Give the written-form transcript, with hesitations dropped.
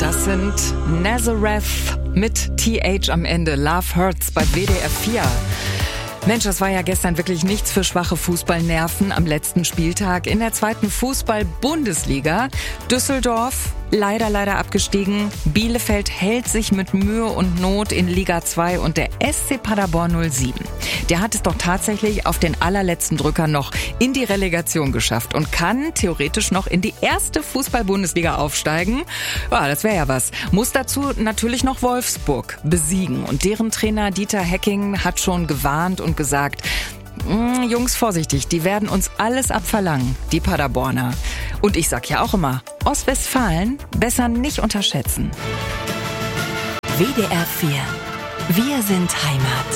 Das sind Nazareth mit TH am Ende. Love Hurts bei WDR 4. Mensch, das war ja gestern wirklich nichts für schwache Fußballnerven am letzten Spieltag in der 2. Fußball-Bundesliga. Düsseldorf leider abgestiegen. Bielefeld hält sich mit Mühe und Not in Liga 2 und der SC Paderborn 07. Der hat es doch tatsächlich auf den allerletzten Drücker noch in die Relegation geschafft und kann theoretisch noch in die 1. Fußball-Bundesliga aufsteigen. Ja, das wäre ja was. Muss dazu natürlich noch Wolfsburg besiegen. Und deren Trainer Dieter Hecking hat schon gewarnt und gesagt, Jungs, vorsichtig, die werden uns alles abverlangen, die Paderborner. Und ich sag ja auch immer, Ostwestfalen besser nicht unterschätzen. WDR 4. Wir sind Heimat.